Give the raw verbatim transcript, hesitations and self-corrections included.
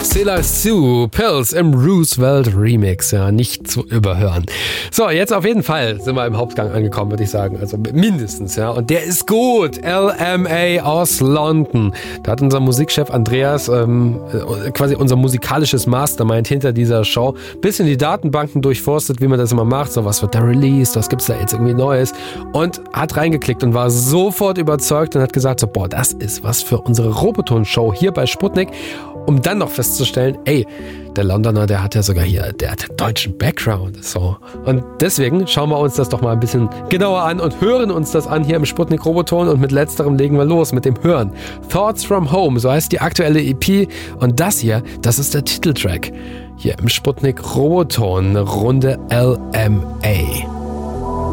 Sela Sue, Pills im Roosevelt Remix, ja, nicht zu überhören. So, jetzt auf jeden Fall sind wir im Hauptgang angekommen, würde ich sagen, also mindestens, ja, und der ist gut, L M A aus London. Da hat unser Musikchef Andreas, ähm, quasi unser musikalisches Mastermind hinter dieser Show, bisschen die Datenbanken durchforstet, wie man das immer macht, so was wird da released, was gibt's da jetzt irgendwie Neues, und hat reingeklickt und war sofort überzeugt und hat gesagt, so, boah, das ist was für unsere Roboton-Show hier bei Sputnik, um dann noch festzustellen, ey, der Londoner, der hat ja sogar hier, der hat deutschen Background, so. Und deswegen schauen wir uns das doch mal ein bisschen genauer an und hören uns das an hier im Sputnik Roboton, und mit letzterem legen wir los mit dem Hören. Thoughts from Home, so heißt die aktuelle E P, und das hier, das ist der Titeltrack hier im Sputnik Roboton, Runde L M A.